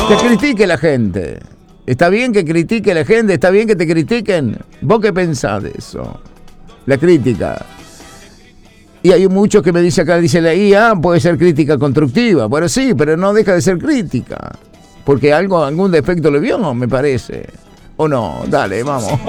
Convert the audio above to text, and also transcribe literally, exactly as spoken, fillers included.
Que critique la gente. ¿Está bien que critique la gente? ¿Está bien que te critiquen? ¿Vos qué pensás de eso? La crítica. Y hay muchos que me dicen acá, dice la I A, puede ser crítica constructiva. Bueno, sí, pero no deja de ser crítica. Porque algo, algún defecto le vio, me parece. ¿O no? Dale, vamos.